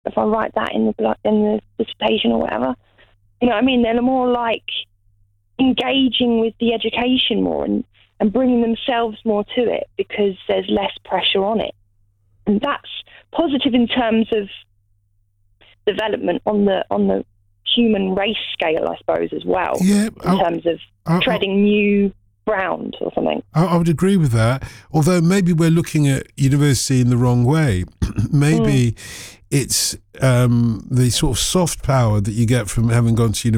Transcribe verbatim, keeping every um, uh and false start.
if I write that in the blo- in the dissertation or whatever. You know what I mean? They're more like engaging with the education more and, and bringing themselves more to it because there's less pressure on it. And that's positive in terms of development on the on the human race scale, I suppose, as well. Yeah, in I'll, terms of I'll, treading I'll, new ground or something. I, I would agree with that. Although maybe we're looking at university in the wrong way. Maybe mm. it's um, the sort of soft power that you get from having gone to university